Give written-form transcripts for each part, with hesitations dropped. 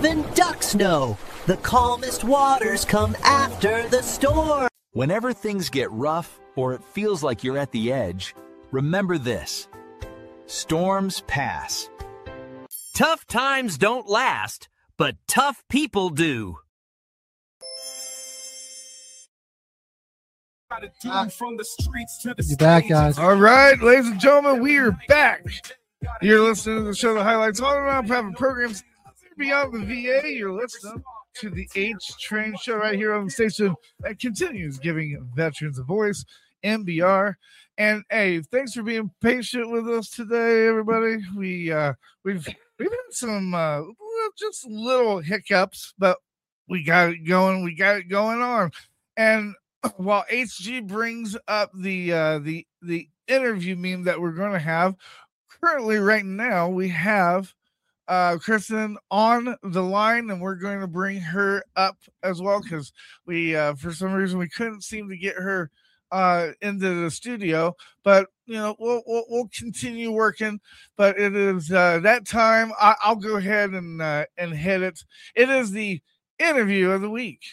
Even ducks know the calmest waters come after the storm. Whenever things get rough or it feels like you're at the edge, remember this: storms pass. Tough times don't last, but tough people do. You're back, guys. All right, ladies and gentlemen, we are back. You're listening to the show that highlights all the nonprofit programs beyond the VA. You're listening to the H Train Show right here on the station that continues giving veterans a voice, NBR. And hey, thanks for being patient with us today, everybody. We've had some just little hiccups, but we got it going. We got it going on. And while HG brings up the interview meme that we're going to have, currently right now we have Kristen on the line, and we're going to bring her up as well because we for some reason we couldn't seem to get her into the studio, but you know we'll continue working. But it is that time. I'll go ahead and hit it. It is the interview of the week.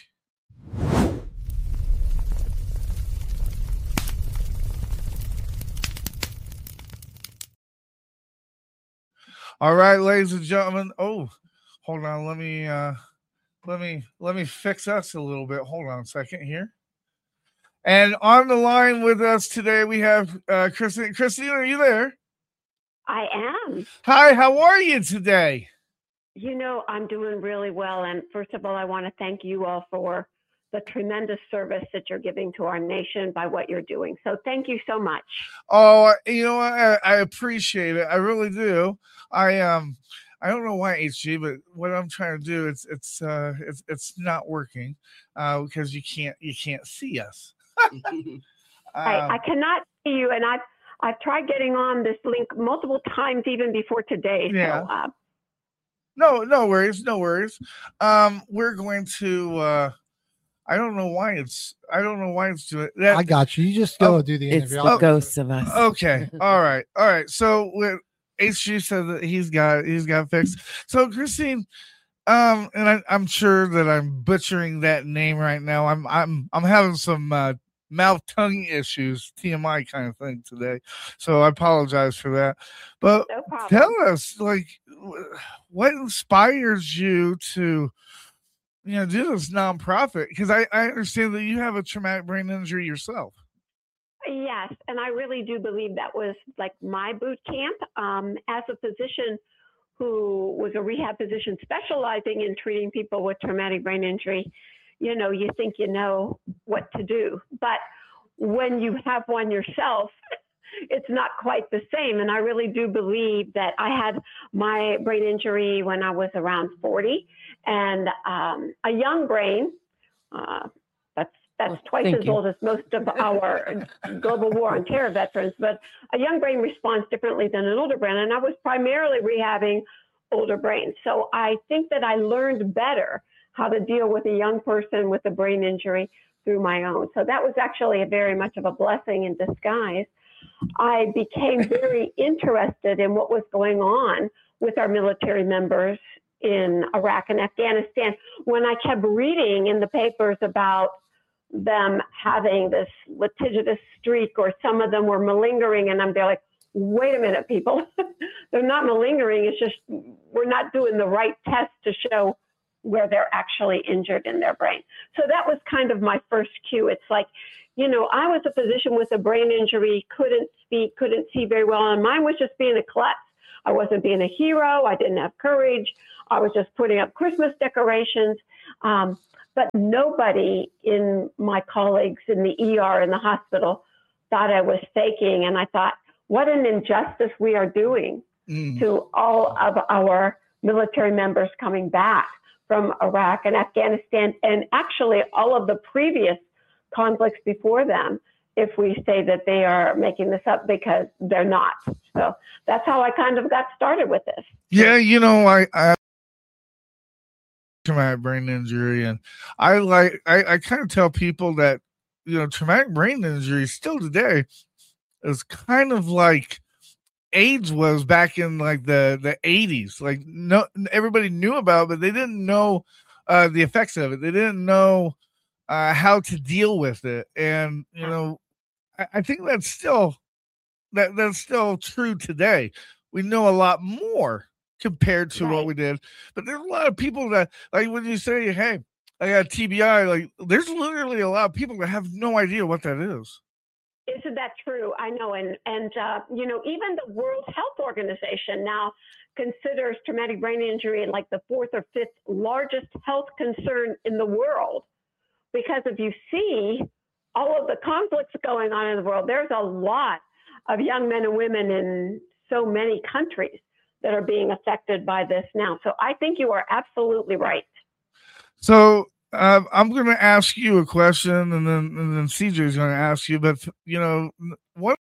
All right, ladies and gentlemen. Oh, hold on. Let me fix us a little bit. Hold on a second here. And on the line with us today, we have Christine. Christine, are you there? I am. Hi, how are you today? You know, I'm doing really well. And first of all, I want to thank you all for the tremendous service that you're giving to our nation by what you're doing. So thank you so much. Oh, you know what? I appreciate it. I really do. I don't know why HG, but what I'm trying to do, it's not working because you can't see us. I cannot see you, and I've tried getting on this link multiple times, even before today. Yeah. So, no worries. We're going to. I don't know why it's doing that. I got you. You just go do the interview. It's the ghosts of us. Okay. All right. So HG said that he's got fixed. So Christine, and I'm sure that I'm butchering that name right now. I'm having some mouth tongue issues, TMI kind of thing today. So I apologize for that. But no problem. tell us, like, what inspires you to do this nonprofit? Because I understand that you have a traumatic brain injury yourself. Yes, and I really do believe that was like my boot camp. As a physician who was a rehab physician specializing in treating people with traumatic brain injury, you think you know what to do. But when you have one yourself, it's not quite the same. And I really do believe that I had my brain injury when I was around 40, and a young brain, that's twice as old as most of our global war on terror veterans, but a young brain responds differently than an older brain. And I was primarily rehabbing older brains. So I think that I learned better how to deal with a young person with a brain injury through my own. So that was actually very much of a blessing in disguise. I became very interested in what was going on with our military members in Iraq and Afghanistan when I kept reading in the papers about them having this litigious streak, or some of them were malingering, and they're like, wait a minute, people, they're not malingering. It's just we're not doing the right test to show where they're actually injured in their brain. So that was kind of my first cue. It's like, I was a physician with a brain injury, couldn't speak, couldn't see very well, and mine was just being a klutz. I wasn't being a hero. I didn't have courage. I was just putting up Christmas decorations. But nobody in my colleagues in the ER in the hospital thought I was faking. And I thought, what an injustice we are doing to all of our military members coming back from Iraq and Afghanistan, and actually all of the previous conflicts before them, if we say that they are making this up, because they're not. So that's how I kind of got started with this. Yeah, I traumatic brain injury, and I kind of tell people that traumatic brain injury still today is kind of like AIDS was back in like the 80s. Like no, everybody knew about it, but they didn't know the effects of it. They didn't know how to deal with it. And you know, I think that's still that's still true today. We know a lot more compared to what we did, but there's a lot of people that, like, when you say, "Hey, I got TBI," like there's literally a lot of people that have no idea what that is. Isn't that true? I know, and you know, even the World Health Organization now considers traumatic brain injury like the 4th or 5th largest health concern in the world, because if you see all of the conflicts going on in the world, there's a lot of young men and women in so many countries that are being affected by this now. So I think you are absolutely right. So I'm going to ask you a question, and then CJ is going to ask you. But you know, what